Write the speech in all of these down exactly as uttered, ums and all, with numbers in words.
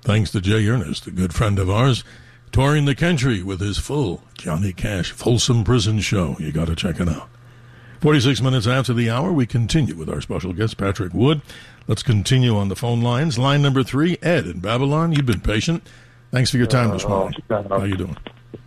Thanks to Jay Ernest, a good friend of ours, touring the country with his full Johnny Cash Folsom Prison show. You got to check it out. forty-six minutes after the hour, we continue with our special guest, Patrick Wood. Let's continue on the phone lines. Line number three, Ed in Babylon. You've been patient. Thanks for your time this morning. Uh, How you doing?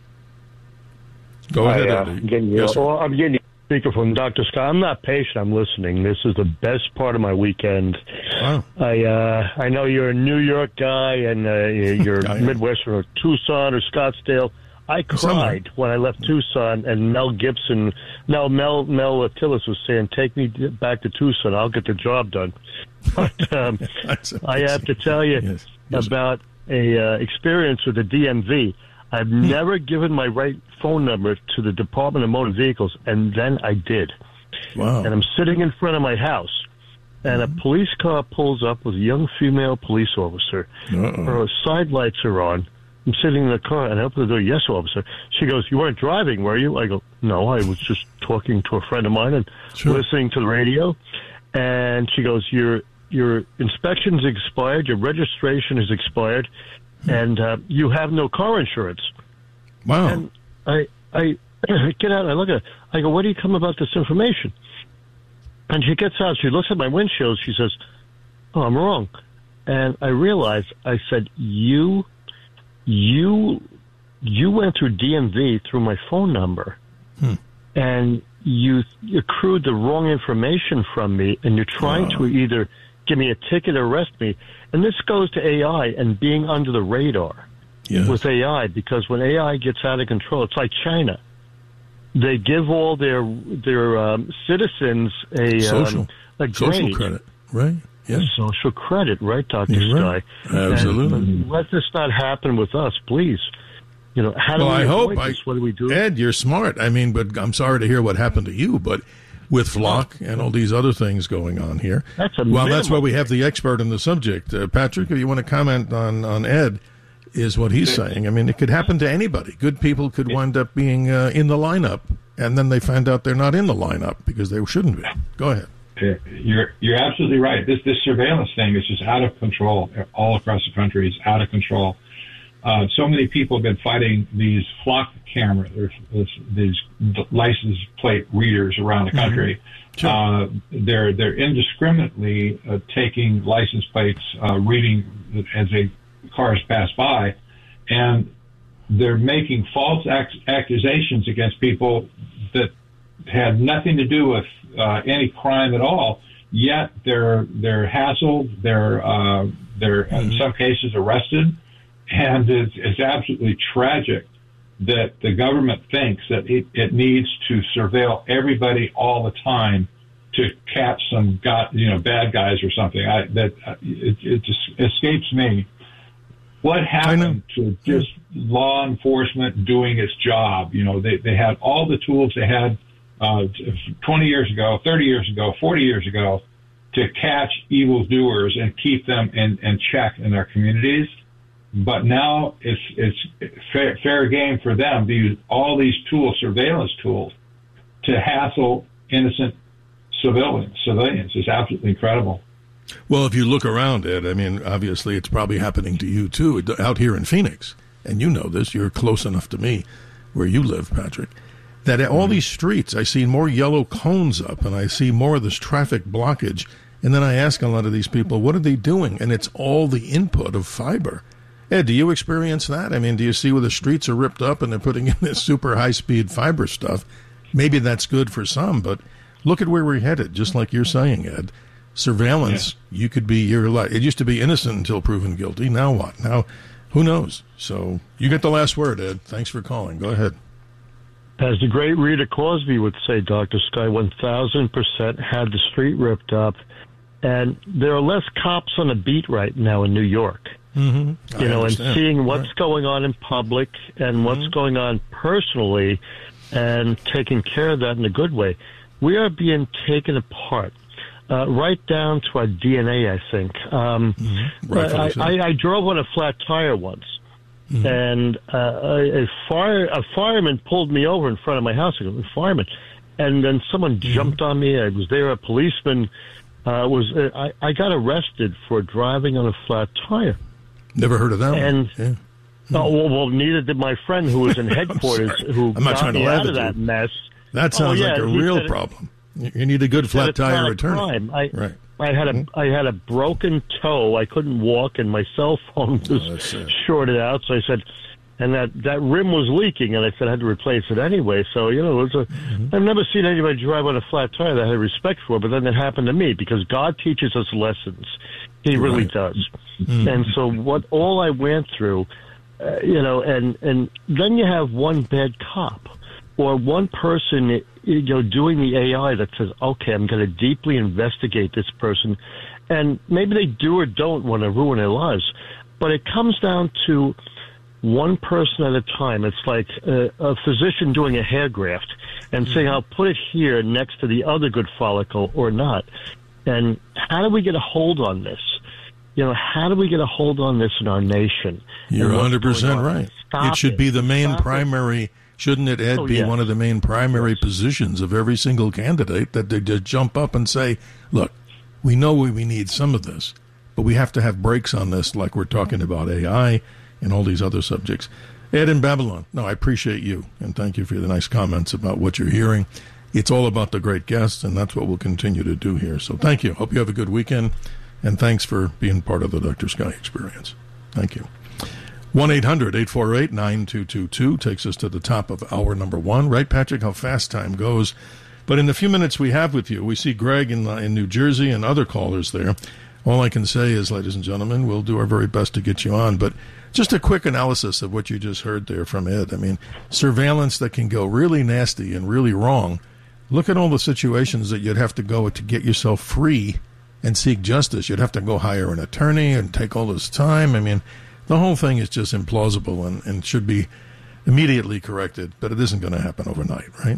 Go ahead, I, uh, Eddie. I'm getting you. Yes, well, I'm getting you a speaker from Doctor Scott. I'm not patient. I'm listening. This is the best part of my weekend. Wow. I uh, I know you're a New York guy and uh, you're Midwestern or Tucson or Scottsdale. I cried when I left Tucson, and Mel Gibson, no, Mel Mel Tillis was saying, "Take me back to Tucson. I'll get the job done." But um, I have to tell you yes. Yes, about a uh, experience with the D M V. I've hmm. never given my right phone number to the Department of Motor Vehicles, and then I did. Wow. And I'm sitting in front of my house, and mm-hmm. a police car pulls up with a young female police officer. Uh-oh. Her side lights are on. I'm sitting in the car, and I open the door. Yes, officer. She goes, "You weren't driving, were you?" I go, "No, I was just talking to a friend of mine and sure. listening to the radio." And she goes, "Your your inspection's expired. Your registration is expired, and uh, you have no car insurance." Wow. And I I get out, and I look at her. I go, "Where do you come about this information?" And she gets out. She looks at my windshield. She says, "Oh, I'm wrong." And I realized, I said, you... You you went through D M V through my phone number, hmm. and you accrued the wrong information from me, and you're trying oh. to either give me a ticket or arrest me. And this goes to A I and being under the radar yes. with A I, because when A I gets out of control, it's like China. They give all their their um, citizens a social, um, a grade. social credit, right? Yeah. Social credit, right, Doctor Right. Sky? Absolutely. And let this not happen with us, please. You know, how do well, we I avoid hope this? I, what do we do? Ed, you're smart. I mean, but I'm sorry to hear what happened to you, but with Flock and all these other things going on here. That's a well, minimum. That's why we have the expert in the subject. Uh, Patrick, if you want to comment on, on Ed, is what he's saying. I mean, it could happen to anybody. Good people could wind up being uh, in the lineup, and then they find out they're not in the lineup because they shouldn't be. Go ahead. You're you're absolutely right. This this surveillance thing is just out of control all across the country. It's out of control. Uh, so many people have been fighting these flock cameras, these license plate readers around the country. Mm-hmm. Sure. Uh, they're they're indiscriminately uh, taking license plates, uh, reading as they cars pass by, and they're making false ac- accusations against people that had nothing to do with uh, any crime at all. Yet they're they're hassled, they're uh, they're mm-hmm. in some cases arrested, and it's, it's absolutely tragic that the government thinks that it, it needs to surveil everybody all the time to catch some got you know bad guys or something. I, that it, it just escapes me. What happened to just law enforcement doing its job? You know, they they had all the tools they had uh, twenty years ago, thirty years ago, forty years ago to catch evildoers and keep them in, in check in our communities. But now it's it's fair, fair game for them to use all these tools, surveillance tools, to hassle innocent civilians. Civilians is absolutely incredible. Well, if you look around, Ed, I mean, obviously it's probably happening to you too, out here in Phoenix. And you know this, you're close enough to me where you live, Patrick, that at all these streets, I see more yellow cones up and I see more of this traffic blockage. And then I ask a lot of these people, what are they doing? And it's all the input of fiber. Ed, do you experience that? I mean, do you see where the streets are ripped up and they're putting in this super high-speed fiber stuff? Maybe that's good for some, but look at where we're headed, just like you're saying, Ed. Surveillance, yeah. You could be your life. It used to be innocent until proven guilty. Now what? Now, who knows? So you get the last word, Ed. Thanks for calling. Go ahead. As the great Rita Cosby would say, Doctor Sky, one thousand percent had the street ripped up. And there are less cops on the beat right now in New York. Mm-hmm. You know, and seeing what's right. going on in public and what's mm-hmm. going on personally and taking care of that in a good way. We are being taken apart. Uh, right down to our D N A, I think. Um, mm-hmm. I, so. I, I drove on a flat tire once, mm-hmm. and uh, a, a fire a fireman pulled me over in front of my house. I go, fireman, and then someone mm-hmm. jumped on me. I was there. A policeman uh, was. Uh, I, I got arrested for driving on a flat tire. Never heard of that and, one. Yeah. Oh, well, well, neither did my friend who was in headquarters who I'm not got trying to me laugh out of at that you. mess. That sounds oh, yeah, like a he real said it- problem. You need a good flat It's not tire a attorney. crime. I, Right. I had a Mm-hmm. I had a broken toe. I couldn't walk, and my cell phone was Oh, that's sad. shorted out. So I said, and that, that rim was leaking, and I said I had to replace it anyway. So you know, it was a. Mm-hmm. I've never seen anybody drive on a flat tire that I had respect for, but then it happened to me because God teaches us lessons. He really Right. does. Mm-hmm. And so what all I went through, uh, you know, and and then you have one bad cop or one person, you know, doing the A I that says, okay, I'm going to deeply investigate this person. And maybe they do or don't want to ruin their lives. But it comes down to one person at a time. It's like a, a physician doing a hair graft and saying, I'll put it here next to the other good follicle or not. And how do we get a hold on this? You know, how do we get a hold on this in our nation? You're And one what's hundred percent going on? right. Stop It should be the main Stop it. primary, shouldn't it, Ed, Oh, be yes. one of the main primary positions of every single candidate that they just jump up and say, look, we know we, we need some of this, but we have to have breaks on this like we're talking about A I and all these other subjects. Ed in Babylon, no, I appreciate you, and thank you for the nice comments about what you're hearing. It's all about the great guests, and that's what we'll continue to do here. So thank you. Hope you have a good weekend, and thanks for being part of the Doctor Sky experience. Thank you. one eight hundred eight four eight nine two two two takes us to the top of hour number one. Right, Patrick, how fast time goes. But in the few minutes we have with you, we see Greg in, uh, in New Jersey and other callers there. All I can say is, ladies and gentlemen, we'll do our very best to get you on. But just a quick analysis of what you just heard there from Ed. I mean, surveillance that can go really nasty and really wrong. Look at all the situations that you'd have to go to get yourself free and seek justice. You'd have to go hire an attorney and take all this time. I mean, the whole thing is just implausible and, and should be immediately corrected, but it isn't going to happen overnight, right?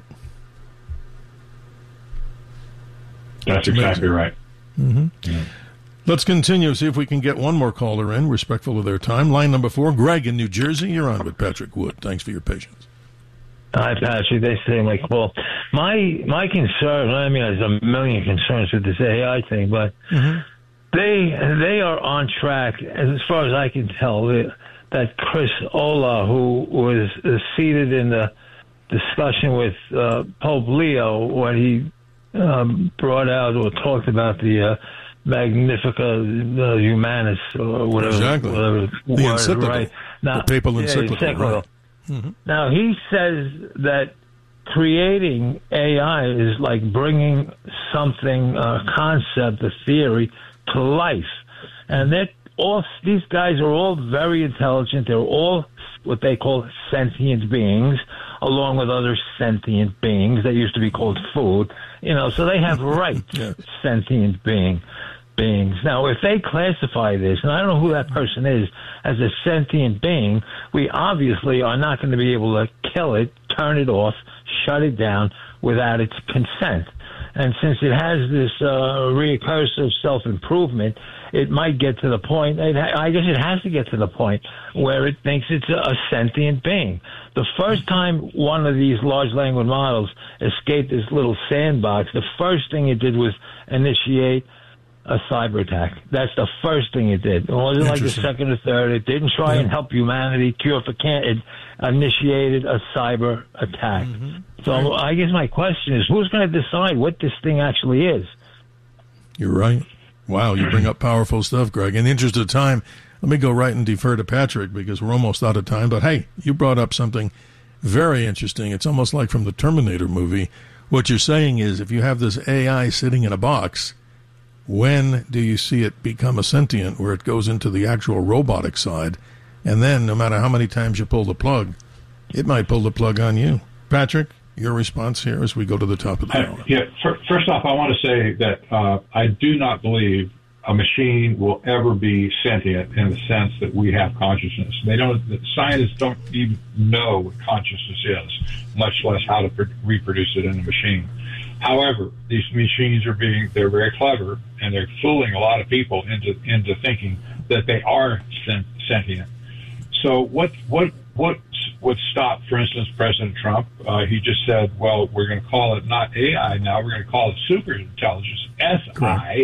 That's exactly right. Mm-hmm. Yeah. Let's continue, see if we can get one more caller in, respectful of their time. Line number four, Greg in New Jersey. You're on with Patrick Wood. Thanks for your patience. Hi, Patrick. They say my call. My my concern. I mean, there's a million concerns with this A I thing, but Mm-hmm. they they are on track, as far as I can tell. That Chris Olah, who was uh, seated in the discussion with uh, Pope Leo when he um, brought out or talked about the uh, Magnifica uh, Humanis or whatever, Exactly. whatever The word, encyclical. right? Now, The papal yeah, encyclical, right. Mm-hmm. Now, he says that creating A I is like bringing something, a concept, a theory, to life. And that all these guys are all very intelligent. They're all what they call sentient beings, along with other sentient beings that used to be called food. You know, so they have rights, Yes. sentient being beings. Now, if they classify this, and I don't know who that person is, as a sentient being, we obviously are not going to be able to kill it, turn it off, shut it down without its consent. And since it has this uh, recursive self-improvement, it might get to the point, it ha- I guess it has to get to the point where it thinks it's a, a sentient being. The first time one of these large language models escaped this little sandbox, the first thing it did was initiate a cyber attack. That's the first thing it did. It wasn't like the second or third. It didn't try Yeah. and help humanity cure for cancer. It initiated a cyber attack. Mm-hmm. So I guess my question is, who's going to decide what this thing actually is? You're right. Wow, you bring up powerful stuff, Greg. In the interest of time, let me go right and defer to Patrick because we're almost out of time. But hey, you brought up something very interesting. It's almost like from the Terminator movie. What you're saying is if you have this A I sitting in a box, when do you see it become a sentient where it goes into the actual robotic side? And then no matter how many times you pull the plug, it might pull the plug on you. Patrick, your response here as we go to the top of the I, hour. yeah. For, first off, I want to say that uh, I do not believe a machine will ever be sentient in the sense that we have consciousness. They don't. The scientists don't even know what consciousness is, much less how to pr- reproduce it in a machine. However, these machines are being, they're very clever, and they're fooling a lot of people into into thinking that they are sentient. So what what what would stop, for instance, President Trump? Uh, he just said, well, we're going to call it not A I now, we're going to call it super intelligence, S I.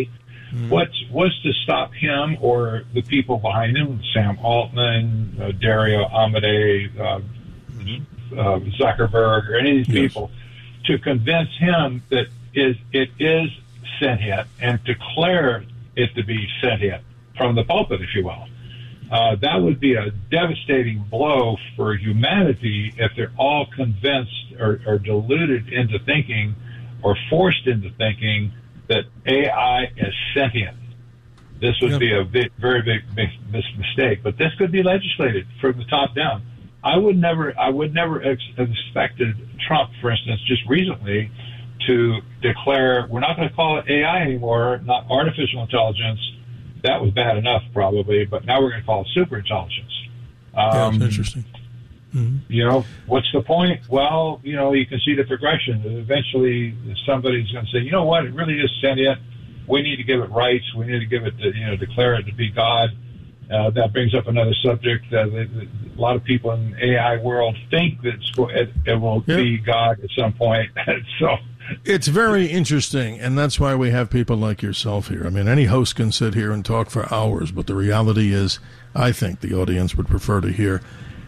Mm-hmm. What's what's to stop him or the people behind him, Sam Altman, uh, Dario Amodei, uh, mm-hmm. uh, Zuckerberg, or any of these yes. people, to convince him that is it is sentient and declare it to be sentient from the pulpit, if you will. Uh, that would be a devastating blow for humanity if they're all convinced or, or deluded into thinking or forced into thinking that A I is sentient. This would yep. be a big, very big, big mistake. But this could be legislated from the top down. I would never, I would never ex- have expected Trump, for instance, just recently, to declare we're not going to call it A I anymore, not artificial intelligence. That was bad enough, probably, but now we're going to call it super intelligence. Um, yeah, that's interesting. Mm-hmm. You know, what's the point? Well, you know, you can see the progression. Eventually, somebody's going to say, you know what, it really is sentient. We need to give it rights. We need to give it, to, you know, declare it to be God. Uh, that brings up another subject. Uh, the, the, a lot of people in the A I world think that it's, it, it will yeah. be God at some point. So it's very interesting, and that's why we have people like yourself here. I mean, any host can sit here and talk for hours, but the reality is, I think the audience would prefer to hear,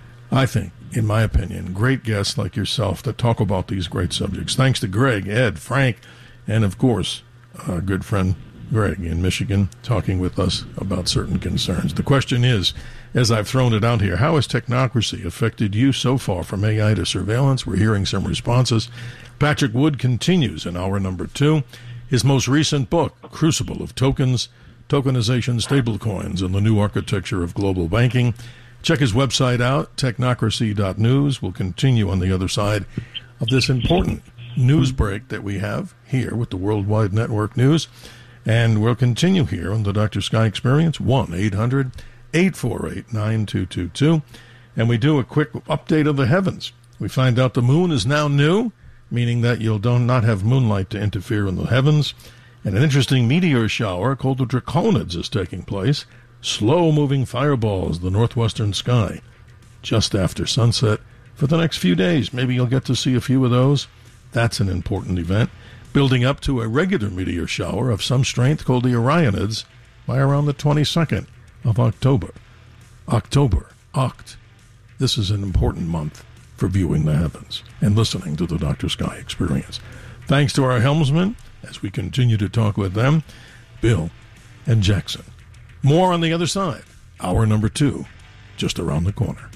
I think, in my opinion, great guests like yourself that talk about these great subjects. Thanks to Greg, Ed, Frank, and, of course, our good friend Greg in Michigan talking with us about certain concerns. The question is, as I've thrown it out here, how has technocracy affected you so far from A I to surveillance? We're hearing some responses. Patrick Wood continues in hour number two. His most recent book, Crucible of Tokens, Tokenization, Stablecoins, and the New Architecture of Global Banking. Check his website out, technocracy dot news. We'll continue on the other side of this important news break that we have here with the Worldwide Network News. And we'll continue here on the Doctor Sky Experience, one eight hundred eight four eight nine two two two. And we do a quick update of the heavens. We find out the moon is now new, meaning that you'll do not have moonlight to interfere in the heavens. And an interesting meteor shower called the Draconids is taking place. Slow-moving fireballs in the northwestern sky just after sunset for the next few days. Maybe you'll get to see a few of those. That's an important event. Building up to a regular meteor shower of some strength called the Orionids by around the twenty-second of October. October, Oct. This is an important month for viewing the heavens and listening to the Doctor Sky Experience. Thanks to our helmsmen as we continue to talk with them, Bill and Jackson. More on the other side. Hour number two, just around the corner.